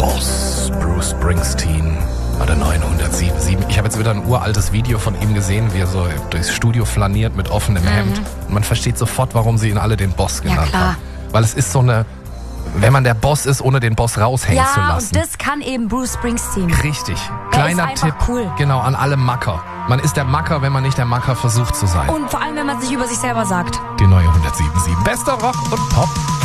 Boss, Bruce Springsteen bei der neuen 107.7. Ich habe jetzt wieder ein uraltes Video von ihm gesehen, wie er so durchs Studio flaniert mit offenem Hemd. Und man versteht sofort, warum sie ihn alle den Boss genannt haben. Weil es ist so eine, wenn man der Boss ist, ohne den Boss raushängen zu lassen. Ja, und das kann eben Bruce Springsteen. Richtig. Kleiner Tipp. Cool. Genau, an alle Macker. Man ist der Macker, wenn man nicht der Macker versucht zu sein. Und vor allem, wenn man sich über sich selber sagt. Die neue 107.7. Bester Rock und Pop.